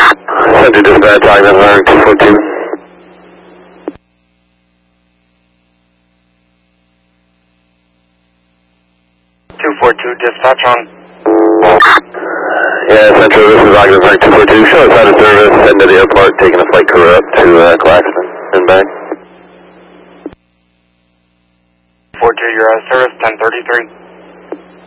Center dispatch, Ogden Park 242. 242, dispatch on. Yeah, Central, this is Ogden Park 242. Show us out of service, heading to the airport, taking a flight crew up to Claxton and back. 42, you're out of service, 1033.